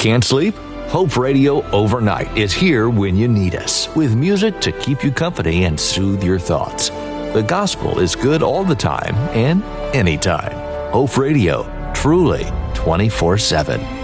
Can't sleep? Hope Radio Overnight is here when you need us, with music to keep you company and soothe your thoughts. The gospel is good all the time and anytime. Hope Radio, truly 24/7.